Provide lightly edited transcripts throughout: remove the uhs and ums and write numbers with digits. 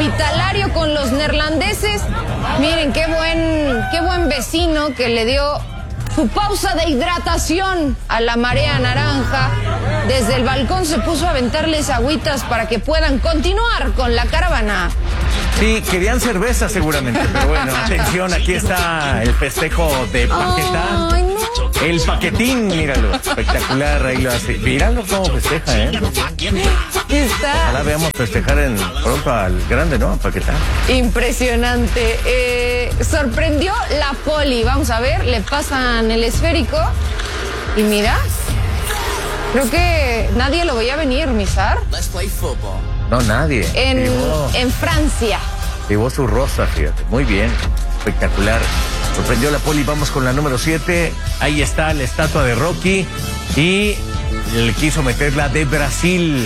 hospitalario con los neerlandeses. Miren, qué buen vecino que le dio su pausa de hidratación a la marea naranja. Desde el balcón se puso a aventarles agüitas para que puedan continuar con la caravana. Sí, querían cerveza seguramente, pero bueno, atención, aquí está el festejo de Paquetá. Ay, no. El paquetín, míralo, espectacular, ahí lo hace. Míralo cómo festeja, Ojalá veamos festejar pronto al grande, ¿no? Paquetá. Impresionante. Sorprendió la poli, vamos a ver, le pasan el esférico y mira, creo que nadie lo veía venir, Misar. No, nadie. En Francia. Llevó su rosa, fíjate. Muy bien. Espectacular. Sorprendió la poli. Vamos con la número 7. Ahí está la estatua de Rocky. Y le quiso meter la de Brasil.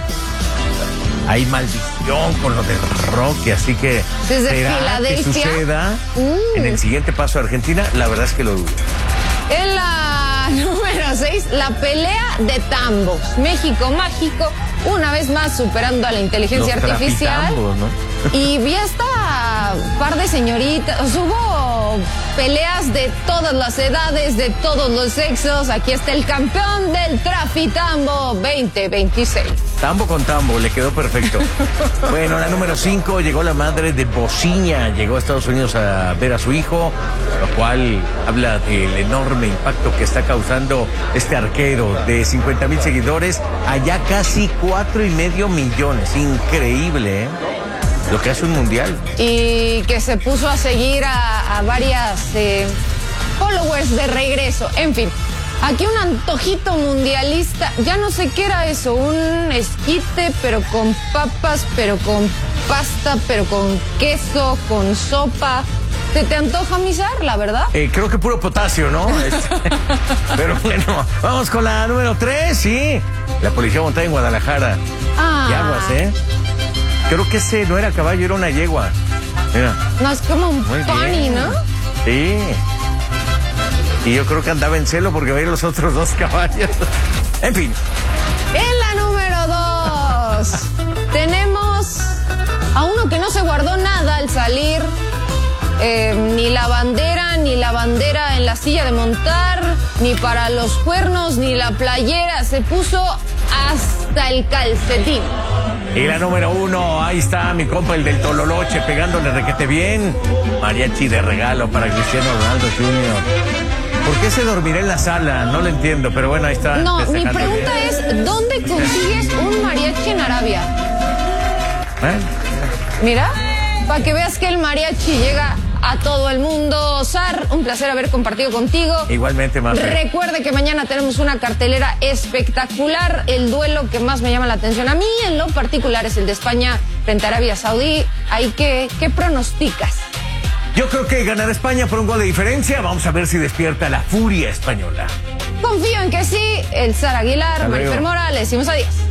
Hay maldición con lo de Rocky. Así que desde ¿será Filadelfia que suceda en el siguiente paso de Argentina? La verdad es que lo dudo. En la número 6, la pelea de tambos. México mágico, una vez más superando a la inteligencia artificial. ¿No? Y vi hasta par de señoritas. Hubo peleas de todas las edades, de todos los sexos. Aquí está el campeón del Trafitambo 2026. Tambo con tambo, le quedó perfecto. Bueno, la número 5, llegó la madre de Bociña, llegó a Estados Unidos a ver a su hijo, lo cual habla del enorme impacto que está causando este arquero de 50,000 seguidores, allá casi 4,5 millones. Increíble, lo que hace un mundial. Y que se puso a seguir a varias followers de regreso, en fin. Aquí un antojito mundialista, ya no sé qué era eso, un esquite, pero con papas, pero con pasta, pero con queso, con sopa. ¿Se te antoja, Misar, la verdad? Creo que puro potasio, ¿no? Pero bueno, vamos con la número 3, sí. La policía montada en Guadalajara. Ah. Yaguas, Creo que ese no era caballo, era una yegua. Mira. No, es como un pony, ¿no? Sí. Y yo creo que andaba en celo porque veía los otros 2 caballos. En fin. En la número 2 tenemos a uno que no se guardó nada al salir. Ni la bandera en la silla de montar, ni para los cuernos, ni la playera. Se puso hasta el calcetín. Y la número 1, ahí está mi compa, el del Tololoche, pegándole requete bien. Mariachi de regalo para Cristiano Ronaldo Jr. ¿Por qué se dormirá en la sala? No lo entiendo, pero bueno, ahí está. No, mi pregunta es, ¿dónde consigues un mariachi en Arabia? Mira, para que veas que el mariachi llega a todo el mundo. Sar, un placer haber compartido contigo. Igualmente, más. Recuerde que mañana tenemos una cartelera espectacular. El duelo que más me llama la atención a mí en lo particular es el de España frente a Arabia Saudí. ¿Qué pronosticas? Yo creo que ganará España por un gol de diferencia. Vamos a ver si despierta la furia española. Confío en que sí. El Sar Aguilar, Marifer Morales. Decimos adiós.